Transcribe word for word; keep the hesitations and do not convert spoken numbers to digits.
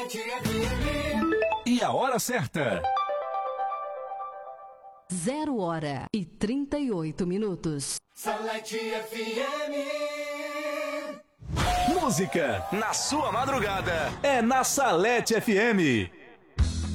Salete F M. E a hora certa. Zero hora e trinta e oito minutos. Salete F M. Música na sua madrugada é na Salete F M.